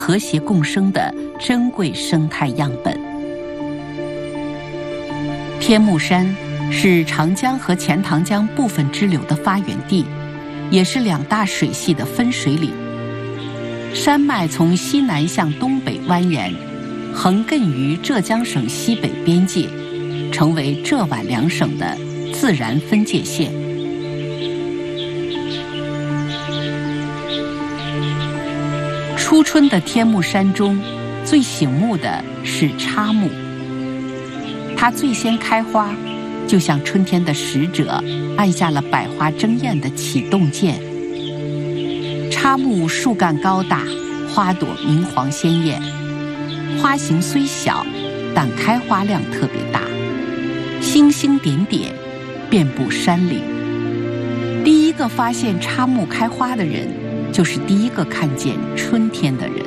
和谐共生的珍贵生态样本。天目山是长江和钱塘江部分支流的发源地，也是两大水系的分水岭。山脉从西南向东北蜿蜒，横亘于浙江省西北边界，成为浙皖两省的自然分界线。初春的天目山中，最醒目的是插木。它最先开花，就像春天的使者按下了百花争艳的启动键。插木树干高大，花朵明黄鲜艳，花型虽小，但开花量特别大，星星点点，遍布山岭。第一个发现插木开花的人，就是第一个看见春天的人。